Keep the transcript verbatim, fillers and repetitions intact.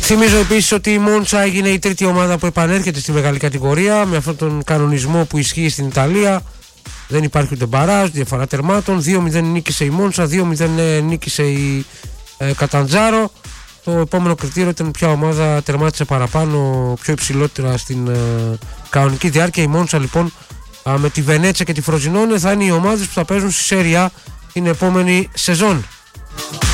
Θυμίζω επίσης ότι η Μόντσα έγινε η τρίτη ομάδα που επανέρχεται στη μεγάλη κατηγορία με αυτόν τον κανονισμό που ισχύει στην Ιταλία. Δεν υπάρχει ούτε μπαράζ, διαφορά τερμάτων. δύο μηδέν νίκησε η Μόντσα, δύο μηδέν νίκησε η ε, Καταντζάρο. Το επόμενο κριτήριο ήταν ποια ομάδα τερμάτισε παραπάνω, πιο υψηλότερα στην ε, κανονική διάρκεια. Η Μόντσα λοιπόν α, με τη Βενέτσα και τη Φροζινόνε θα είναι οι ομάδες που θα παίζουν στη Σέρια την επόμενη σεζόν.